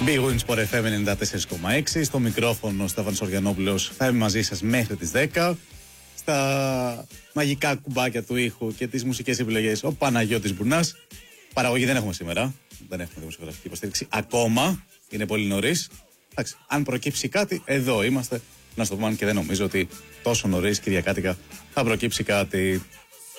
Big Win Sport FM 94,6. Στο μικρόφωνο Στέφανος Οργιανόπουλος. Θα είμαι μαζί σας μέχρι τις 10. Στα μαγικά κουμπάκια του ήχου και τις μουσικές επιλογές ο Παναγιώτης Μπουρνάς. Παραγωγή δεν έχουμε σήμερα. Δεν έχουμε δημοσιογραφική υποστήριξη ακόμα. Είναι πολύ νωρίς. Εντάξει, αν προκύψει κάτι, εδώ είμαστε. Να στο πούμε, και δεν νομίζω ότι τόσο νωρίς Κυριακάτικα θα προκύψει κάτι.